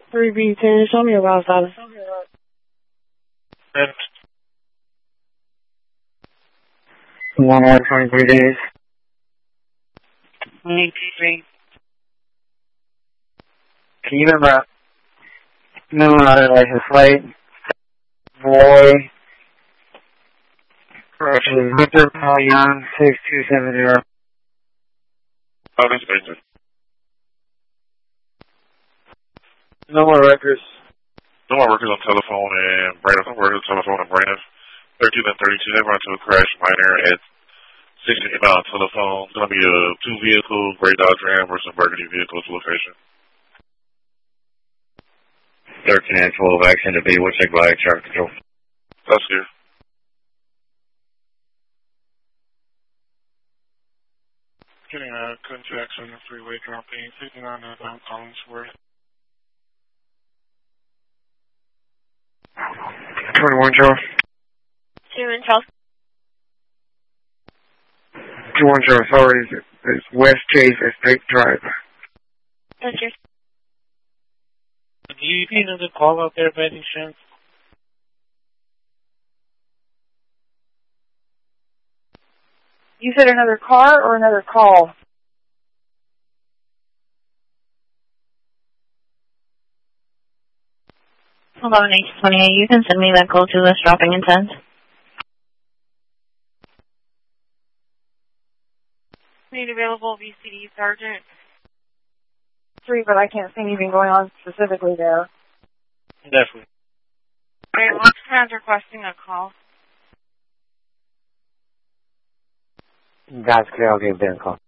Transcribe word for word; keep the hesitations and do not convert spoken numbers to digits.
three B ten, show me your wild status. And one more twenty-three days. twenty-three. Can you remember, remember how to like the flight? Boy. Correction, Victor Polygon six two seven zero. oh, this Victor. No more records. No more workers on telephone and Brandon. No workers on telephone and Brandon. thirteen and thirty-two, they run into a crash minor at sixty on telephone. It's going to be a two vehicle, gray Dodge Ram versus a burgundy vehicle to location. thirteen and twelve, action to be, we'll check by traffic control. That's good. Getting a contact on the freeway dropping fifty-nine outbound Collinsworth. twenty-one, Charles. Two and Charles. twenty-one, Charles, sorry, it's West Chase Estate Drive. That's your. Do you see another call out there by any chance? You said another car or another call? Hold on, H twenty-eight. You can send me that call to us dropping intent. Need available V C D, Sergeant. Three, but I can't see anything going on specifically there. Definitely. Okay, launch plan's requesting a call. That's clear, I'll give Ben a call.